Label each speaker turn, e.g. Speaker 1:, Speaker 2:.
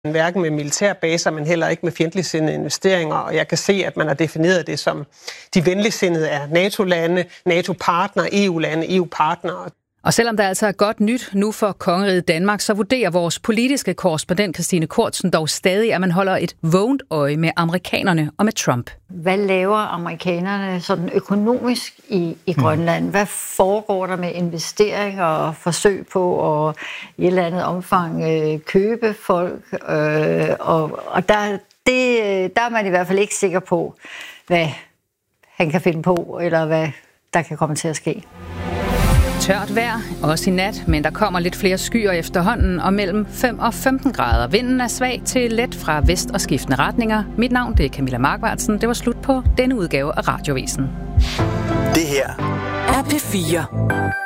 Speaker 1: Hverken med militærbaser, men heller ikke med fjendtligsindede investeringer. Og jeg kan se, at man har defineret det som de venligsindede er NATO-lande, NATO-partnere, EU-lande, EU-partnere.
Speaker 2: Og selvom der altså er godt nyt nu for kongeriget Danmark, så vurderer vores politiske korrespondent Christine Kortsen dog stadig, at man holder et vågent øje med amerikanerne og med Trump.
Speaker 3: Hvad laver amerikanerne sådan økonomisk i Grønland? Hvad foregår der med investeringer og forsøg på at i et eller andet omfang købe folk? Og der er man i hvert fald ikke sikker på, hvad han kan finde på, eller hvad der kan komme til at ske.
Speaker 2: Tørt vejr, også i nat, men der kommer lidt flere skyer efterhånden, og mellem 5 og 15 grader. Vinden er svag til let fra vest og skiftende retninger. Mit navn det er Camilla Markvartsen. Det var slut på denne udgave af Radiovisen.
Speaker 4: Det her er P4.